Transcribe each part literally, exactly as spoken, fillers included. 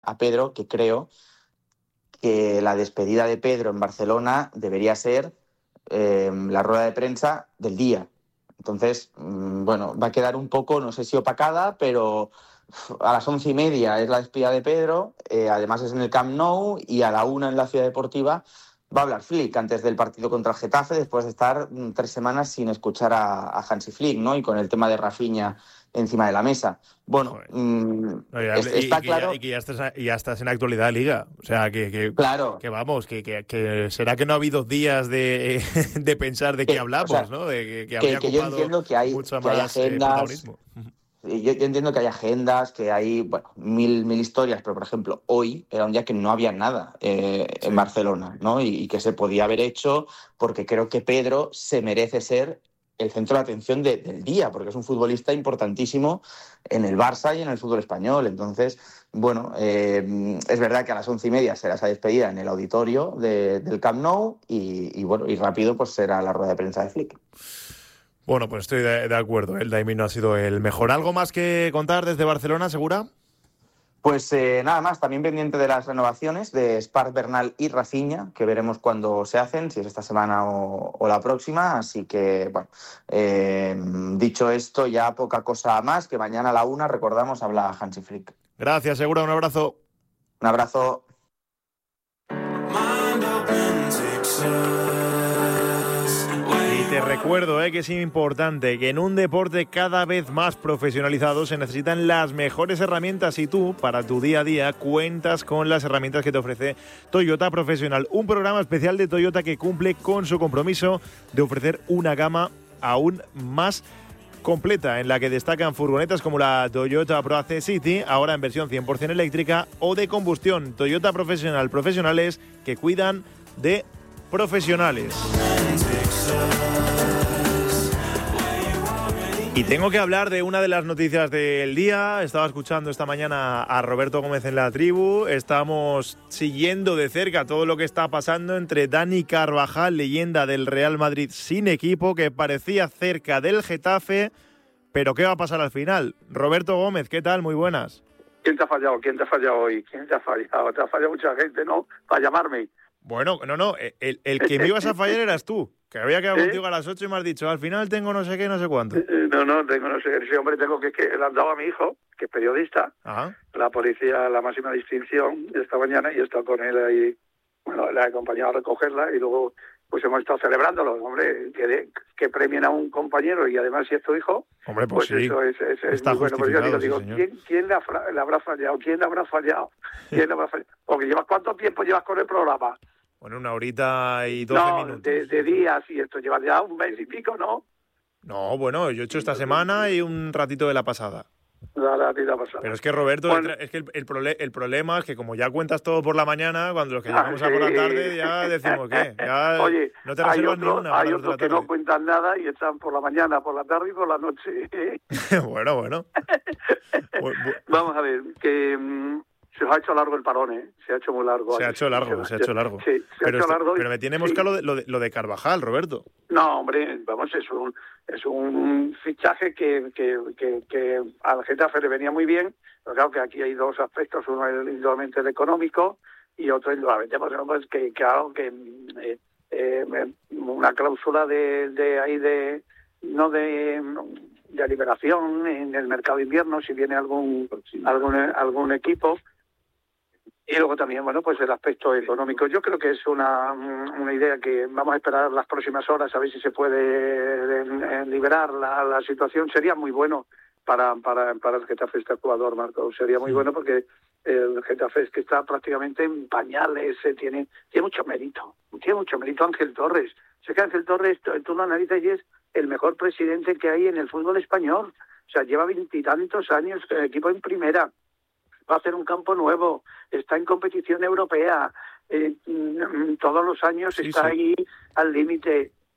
a Pedro, que creo que la despedida de Pedro en Barcelona debería ser eh, la rueda de prensa del día. Entonces, bueno, va a quedar un poco, no sé si opacada, pero a las once y media es la despedida de Pedro, eh, además es en el Camp Nou, y a la una en la Ciudad Deportiva va a hablar Flick antes del partido contra el Getafe, después de estar tres semanas sin escuchar a, a Hansi Flick, ¿no? Y con el tema de Rafinha encima de la mesa. Bueno, mmm, no, ya, es, y, está y claro... Ya, y que ya estás, ya estás en actualidad de Liga. O sea, que, que, claro. que vamos, que, que, que será que no ha habido días de, de pensar de qué hablamos, o sea, ¿no? De que, que, que habría que yo ocupado entiendo que hay, mucho que hay más eh, agendas... protagonismo. Yo, yo entiendo que hay agendas, que hay, bueno, mil, mil historias, pero, por ejemplo, hoy era un día que no había nada eh, sí. en Barcelona, ¿no? Y, y que se podía haber hecho, porque creo que Pedro se merece ser el centro de atención de, del día, porque es un futbolista importantísimo en el Barça y en el fútbol español. Entonces, bueno, eh, es verdad que a las once y media será esa despedida en el auditorio de, del Camp Nou y, y, bueno, y rápido pues será la rueda de prensa de Flick. Bueno, pues estoy de, de acuerdo. El Daimi no ha sido el mejor. ¿Algo más que contar desde Barcelona, Segura? Pues eh, nada más, también pendiente de las renovaciones de Esparz, Bernal y Rafinha, que veremos cuándo se hacen, si es esta semana o, o la próxima. Así que, bueno, eh, dicho esto, ya poca cosa más, que mañana a la una, recordamos, habla Hansi Flick. Gracias, Segura, un abrazo. Un abrazo. Te recuerdo eh, que es importante que en un deporte cada vez más profesionalizado se necesitan las mejores herramientas y tú, para tu día a día, cuentas con las herramientas que te ofrece Toyota Profesional, un programa especial de Toyota que cumple con su compromiso de ofrecer una gama aún más completa, en la que destacan furgonetas como la Toyota Pro A C City, ahora en versión cien por ciento eléctrica o de combustión. Toyota Profesional, profesionales que cuidan de profesionales. Y tengo que hablar de una de las noticias del día. Estaba escuchando esta mañana a Roberto Gómez en la tribu. Estamos siguiendo de cerca todo lo que está pasando entre Dani Carvajal, leyenda del Real Madrid sin equipo, que parecía cerca del Getafe. Pero ¿qué va a pasar al final? Roberto Gómez, ¿qué tal? Muy buenas. ¿Quién te ha fallado? ¿Quién te ha fallado hoy? ¿Quién te ha fallado? Te ha fallado mucha gente, ¿no? Para llamarme. Bueno, no, no. El, el que me ibas a fallar eras tú. Que había quedado ¿Eh? contigo a las ocho y me has dicho, al final tengo no sé qué, no sé cuánto. No, no, tengo no sé qué. Sí, hombre, tengo que, que le han dado a mi hijo, que es periodista, Ajá. La policía, la máxima distinción, esta mañana, y he estado con él ahí, bueno, le he acompañado a recogerla y luego pues hemos estado celebrándolo. Hombre, que, de, que premien a un compañero y además si es tu hijo, hombre, pues, pues sí. eso es, es, es Está muy bueno. Pero yo digo, sí, digo ¿quién, ¿quién le, ha, le habrá fallado? ¿Quién le habrá fallado? ¿Quién le habrá fallado? Porque llevas, ¿cuánto tiempo llevas con el programa? Bueno, una horita y doce no, minutos. De, de días y esto lleva ya un mes y pico, ¿no? No, bueno, yo he hecho esta semana y un ratito de la pasada. La ratita pasada. Pero es que, Roberto, bueno, es que el, el, prole, el problema es que como ya cuentas todo por la mañana, cuando los que llegamos ah, sí. a por la tarde ya decimos ¿qué? Ya Oye, no te reservas otro, ni una. Hay otros que no cuentan nada y están por la mañana, por la tarde y por la noche. bueno, bueno. Vamos a ver, que... Um, se os ha hecho largo el parón, ¿eh? Se ha hecho muy largo. Se ha hecho largo, se, se ha hecho largo. Sí, se pero ha hecho este, largo. Pero me tiene mosca sí. lo, de, lo, de, lo de Carvajal, Roberto. No, hombre, vamos, es un es un fichaje que, que, que, que al Getafe le venía muy bien. Pero claro que aquí hay dos aspectos, uno es indudablemente el económico y otro indudablemente pues, que claro que eh, eh, una cláusula de, de ahí de no de de liberación en el mercado de invierno si viene algún algún algún equipo. Y luego también, bueno, pues el aspecto económico. Yo creo que es una, una idea que vamos a esperar las próximas horas a ver si se puede liberar la, la situación. Sería muy bueno para para para el Getafe este jugador, Marco. Sería muy bueno porque el Getafe es que está prácticamente en pañales, tiene, tiene mucho mérito. Tiene mucho mérito Ángel Torres. Sé que Ángel Torres, tú lo analizas y es el mejor presidente que hay en el fútbol español. O sea, lleva veintitantos años el equipo en primera. Va a hacer un campo nuevo, está en competición europea, eh, todos los años sí, está sí. ahí al límite.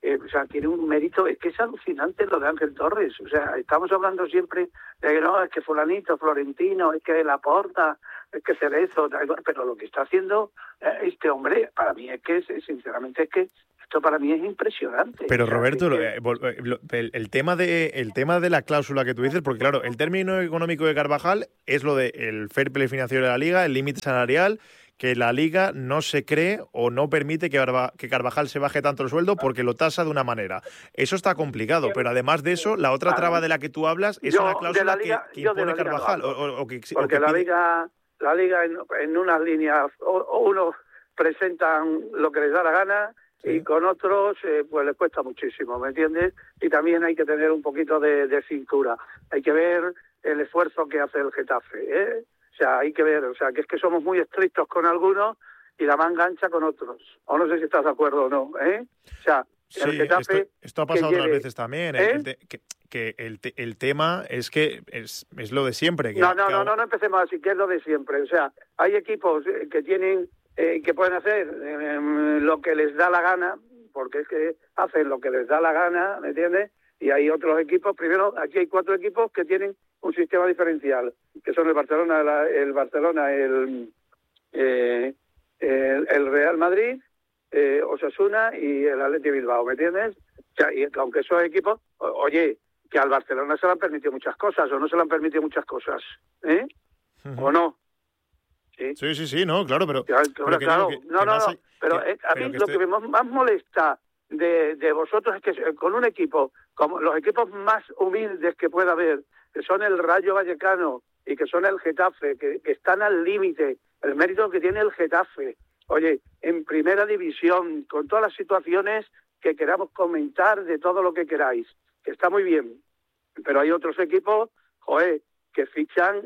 eh, o sea, tiene un mérito, es que es alucinante lo de Ángel Torres. O sea, estamos hablando siempre de que no, es que fulanito, Florentino, es que Laporta, es que Cerezo, pero lo que está haciendo eh, este hombre, para mí es que, sinceramente, es que esto para mí es impresionante. Pero o sea, Roberto, es que... el, el tema de el tema de la cláusula que tú dices, porque claro, el término económico de Carvajal es lo del fair play financiero de la Liga, el límite salarial, que la Liga no se cree o no permite que, Arba, que Carvajal se baje tanto el sueldo porque lo tasa de una manera. Eso está complicado, pero además de eso, la otra traba de la que tú hablas es yo, una cláusula Liga, que, que impone Carvajal. No o, o, o que, porque o que la pide... Liga, la Liga en, en unas líneas, o, o unos presentan lo que les da la gana, sí, y con otros eh, pues les cuesta muchísimo, ¿me entiendes? Y también hay que tener un poquito de, de cintura. Hay que ver el esfuerzo que hace el Getafe, ¿eh? O sea, hay que ver, o sea, que es que somos muy estrictos con algunos y la manga ancha con otros. O no sé si estás de acuerdo o no, ¿eh? O sea, el sí, Getafe... Esto, esto ha pasado lleve, otras veces también, ¿eh? el te, que, que el, te, el tema es que es, es lo de siempre. Que, no, no, que... no, no, no empecemos así, que es lo de siempre. O sea, hay equipos que tienen, eh, que pueden hacer eh, lo que les da la gana, porque es que hacen lo que les da la gana, ¿me entiendes? Y hay otros equipos, primero, aquí hay cuatro equipos que tienen un sistema diferencial, que son el Barcelona, la, el Barcelona, el, eh, el, el Real Madrid, eh, Osasuna y el Athletic Bilbao, ¿me entiendes? O sea, y aunque esos equipos, o, oye, que al Barcelona se le han permitido muchas cosas, o no se le han permitido muchas cosas, ¿eh? Uh-huh. ¿O no? Sí, sí, sí, sí, no, claro, pero... Claro, pero claro, que, no, que no, no, hay, pero que, eh, a pero mí que lo estoy... que me más molesta de, de vosotros es que con un equipo, como los equipos más humildes que pueda haber, que son el Rayo Vallecano y que son el Getafe, que, que están al límite, el mérito que tiene el Getafe, oye, en primera división, con todas las situaciones que queramos comentar de todo lo que queráis, que está muy bien, pero hay otros equipos, joder, que fichan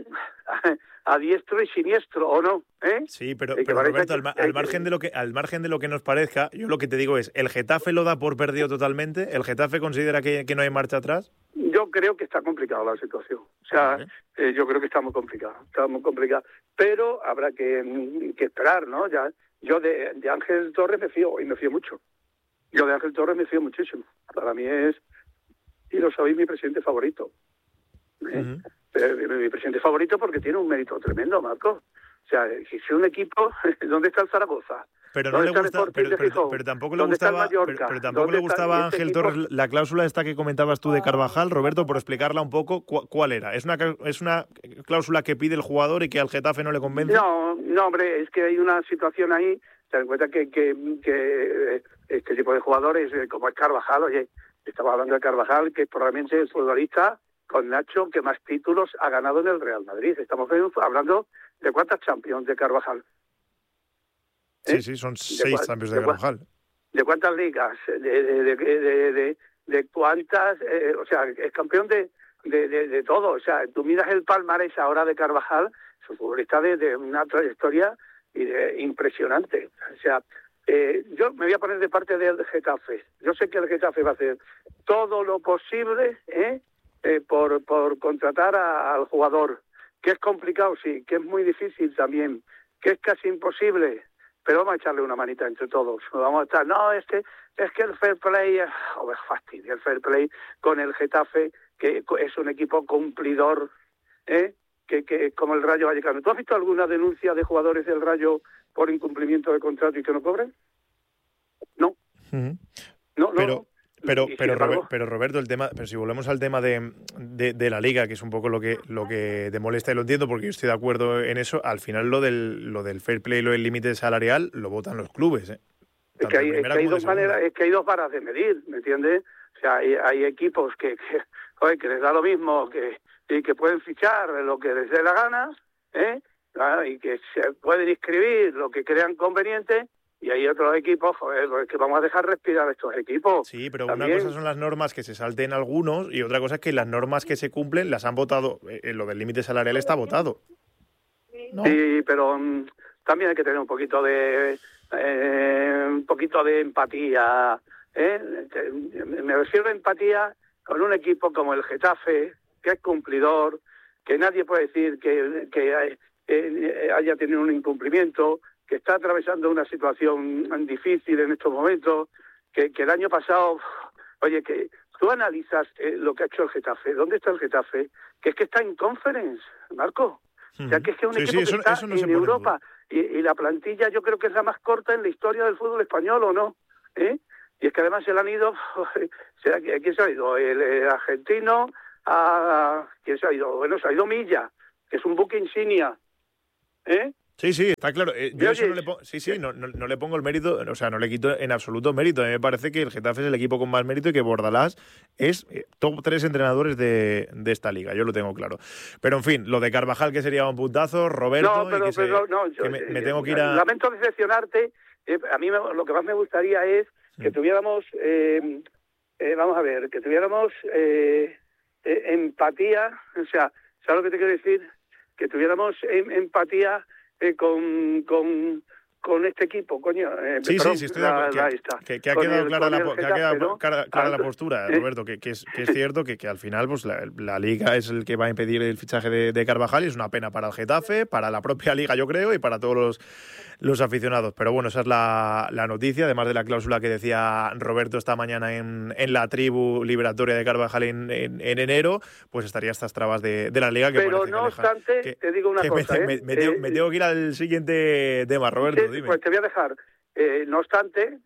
a diestro y siniestro, ¿o no? ¿Eh? Sí, pero, pero Roberto, al, al margen de lo que al margen de lo que nos parezca, yo lo que te digo es, ¿el Getafe lo da por perdido totalmente? ¿El Getafe considera que, que no hay marcha atrás? Yo creo que está complicada la situación. O sea, ¿okay? eh, yo creo que está muy complicada, está muy complicada. Pero habrá que, que esperar, ¿no? Ya, yo de, de Ángel Torres me fío, y me fío mucho. Yo de Ángel Torres me fío muchísimo. Para mí es, y lo sabéis, mi presidente favorito. ¿eh? Uh-huh. Mi presidente favorito porque tiene un mérito tremendo, Marco. O sea, si es un equipo, ¿dónde está el Zaragoza? Pero no le gusta, pero, pero, pero tampoco le gustaba, pero, pero tampoco le gustaba a Ángel Torres equipo? La cláusula esta que comentabas tú de Carvajal, Roberto, por explicarla un poco, ¿cuál era? ¿Es una es una cláusula que pide el jugador y que al Getafe no le convence? No, no, hombre, es que hay una situación ahí, ten en cuenta que, que, que este tipo de jugadores, como es Carvajal, oye, estamos hablando de Carvajal, que es probablemente el futbolista con Nacho que más títulos ha ganado en el Real Madrid. Estamos hablando de cuántas Champions de Carvajal. ¿Eh? Sí, sí, son seis Champions de, de Carvajal. ¿De cuántas ligas? ¿De, de, de, de, de, de cuántas? Eh, o sea, es campeón de, de, de, de todo. O sea, tú miras el palmarés ahora de Carvajal, es un futbolista de, de una trayectoria y de, impresionante. O sea, eh, yo me voy a poner de parte del Getafe. Yo sé que el Getafe va a hacer todo lo posible, ¿eh? Eh, por, por contratar a, al jugador, que es complicado, sí, que es muy difícil también, que es casi imposible, pero vamos a echarle una manita entre todos. Vamos a estar, no, este, es que el fair play, oh, es fastidio, el fair play con el Getafe, que es un equipo cumplidor, ¿eh? que, que como el Rayo Vallecano. ¿Tú has visto alguna denuncia de jugadores del Rayo por incumplimiento de contrato y que no cobren? No. Uh-huh. No, no. Pero... Pero, pero, embargo, Robert, pero Roberto, el tema, pero si volvemos al tema de, de, de la Liga, que es un poco lo que lo que te molesta y lo entiendo, porque yo estoy de acuerdo en eso, al final lo del lo del fair play, lo del límite salarial, lo votan los clubes, ¿eh? Es que, hay, es, que hay dos maneras, es que hay dos varas de medir, ¿me entiendes? O sea, hay, hay equipos que, que, oye, que les da lo mismo que y que pueden fichar lo que les dé la gana, ¿eh? Y que se pueden inscribir lo que crean conveniente. Y hay otros equipos, joder, es que vamos a dejar respirar a estos equipos. Sí, pero también. Una cosa son las normas que se salten algunos y otra cosa es que las normas que se cumplen las han votado, eh, lo del límite salarial está votado, ¿no? Sí, pero um, también hay que tener un poquito de eh, un poquito de empatía, ¿eh? Me refiero a empatía con un equipo como el Getafe, que es cumplidor, que nadie puede decir que, que eh, haya tenido un incumplimiento, que está atravesando una situación difícil en estos momentos, que, que el año pasado, oye, que tú analizas eh, lo que ha hecho el Getafe. ¿Dónde está el Getafe? Que es que está en Conference, Marco. O sea, que es que es un sí, equipo sí, que eso, está eso no en se pone Europa. Y, y la plantilla yo creo que es la más corta en la historia del fútbol español, ¿o no? ¿Eh? Y es que además se le han ido... ¿Quién se ha ido? El, el argentino... A, ¿Quién se ha ido? Bueno, se ha ido Milla, que es un buque insignia. ¿Eh? Sí, sí, está claro. Eh, yo Oye, eso no le pongo, sí, sí, no, no, no le pongo el mérito, o sea, no le quito en absoluto mérito. A mí me parece que el Getafe es el equipo con más mérito y que Bordalás es eh, top tres entrenadores de, de esta liga, yo lo tengo claro. Pero en fin, lo de Carvajal, que sería un puntazo, Roberto, no, pero, y que, pero, se, no, yo, que me, me eh, tengo que ir a... Lamento decepcionarte, eh, a mí me, lo que más me gustaría es que mm. tuviéramos, eh, eh, vamos a ver, que tuviéramos eh, eh, empatía, o sea, ¿sabes lo que te quiero decir? Que tuviéramos em, empatía eh, con, con, con este equipo, coño. Eh, Sí, perdón, sí, sí, estoy de acuerdo. la, Que, la que, que ha con quedado el, clara, la, el que ha Getafe, quedado ¿no? clara, clara la Ah, postura, ¿eh? Roberto, que, que, es, que es cierto que, que al final pues la, la Liga es el que va a impedir el fichaje de, de Carvajal y es una pena para el Getafe, para la propia Liga, yo creo, y para todos los, los aficionados. Pero bueno, esa es la, la noticia, además de la cláusula que decía Roberto esta mañana en, en la tribu liberatoria de Carvajal en, en, en enero, pues estaría estas trabas de, de la Liga. Que Pero parece no que alejan, obstante, que, te digo una que cosa. Me, ¿eh? me, me, tengo, eh, me tengo que ir al siguiente tema, Roberto, sí, dime. Pues te voy a dejar. Eh, no obstante,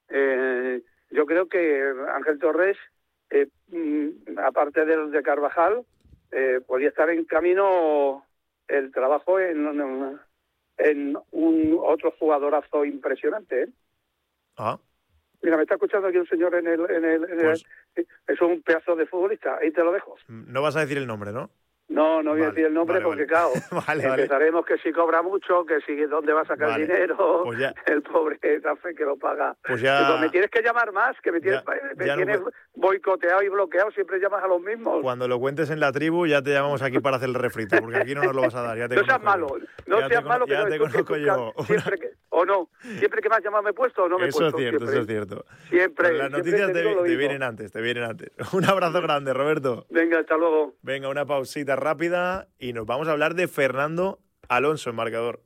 eh, yo creo que Ángel Torres, eh, mm, aparte del de Carvajal, eh, podría estar en camino el trabajo en, en, en un otro jugadorazo impresionante. ¿eh? Ah. Mira, me está escuchando aquí un señor en el... En el, en Pues, el es un pedazo de futbolista, ahí te lo dejo. no vas a decir el nombre, ¿no? No, no voy Vale, a decir el nombre vale, porque, vale. claro, Vale, vale. empezaremos que si cobra mucho, que si dónde va a sacar Vale. el dinero, Pues ya. el pobre café que lo paga. Pues ya- Digo, me tienes que llamar más, que me tienes, Ya- me ya no tienes me- boicoteado y bloqueado, siempre llamas a los mismos. Cuando lo cuentes en la tribu ya te llamamos aquí para hacer el refrito, porque aquí no nos lo vas a dar. Ya te No seas conozco malo, yo. no Ya seas te malo, cono- que ya no te es porque conozco tú yo. cal- siempre que, o no, siempre que me has llamado me he puesto o no me he Eso puesto. es cierto, siempre. eso es cierto. Siempre, Pero las siempre noticias te te, digo lo te mismo. vienen antes, te vienen antes. Un abrazo grande, Roberto. Venga, hasta luego. Venga, una pausita rápida y nos vamos a hablar de Fernando Alonso en marcador.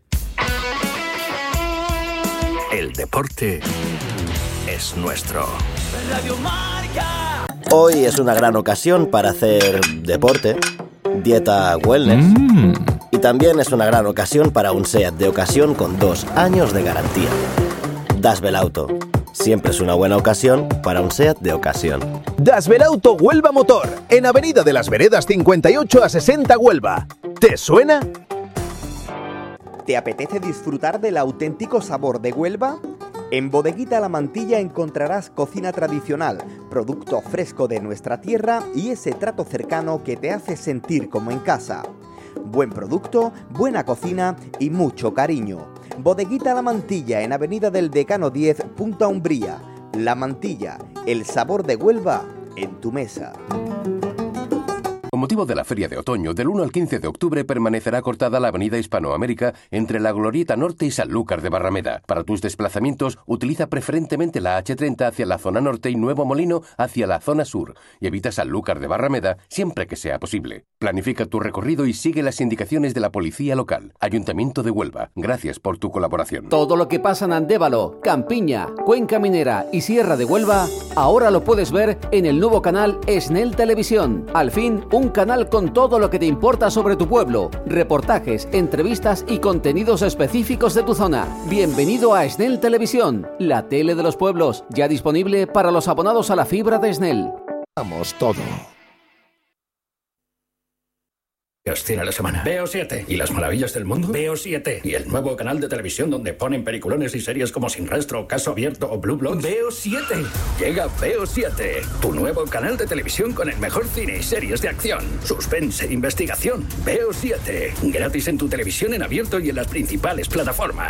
El deporte es nuestro. Radio Marca. Hoy es una gran ocasión para hacer deporte, dieta wellness Mm. y también es una gran ocasión para un SEAT de ocasión con dos años de garantía. Das Belauto. Siempre es una buena ocasión para un SEAT de ocasión. Das Belauto Huelva Motor, en Avenida de las Veredas cincuenta y ocho a sesenta Huelva. ¿Te suena? ¿Te apetece disfrutar del auténtico sabor de Huelva? En Bodeguita La Mantilla encontrarás cocina tradicional, producto fresco de nuestra tierra y ese trato cercano que te hace sentir como en casa. Buen producto, buena cocina y mucho cariño. Bodeguita La Mantilla en Avenida del Decano diez, Punta Umbría. La Mantilla, el sabor de Huelva en tu mesa. Con motivo de la Feria de Otoño, del uno al quince de octubre permanecerá cortada la avenida Hispanoamérica entre la Glorieta Norte y Sanlúcar de Barrameda. Para tus desplazamientos, utiliza preferentemente la hache treinta hacia la zona norte y Nuevo Molino hacia la zona sur, y evita Sanlúcar de Barrameda siempre que sea posible. Planifica tu recorrido y sigue las indicaciones de la policía local. Ayuntamiento de Huelva, gracias por tu colaboración. Todo lo que pasa en Andévalo, Campiña, Cuenca Minera y Sierra de Huelva, ahora lo puedes ver en el nuevo canal Esnel Televisión. Al fin, un canal con todo lo que te importa sobre tu pueblo, reportajes, entrevistas y contenidos específicos de tu zona. Bienvenido a Esnel Televisión, la tele de los pueblos, ya disponible para los abonados a la fibra de Esnel. Vamos todo. Tiene la semana. Veo siete. ¿Y las maravillas del mundo? Veo siete. ¿Y el nuevo canal de televisión donde ponen peliculones y series como Sin Rastro, Caso Abierto o Blue Bloods? Veo siete. Llega Veo siete, tu nuevo canal de televisión con el mejor cine y series de acción, suspense e investigación. Veo siete. Gratis en tu televisión en abierto y en las principales plataformas.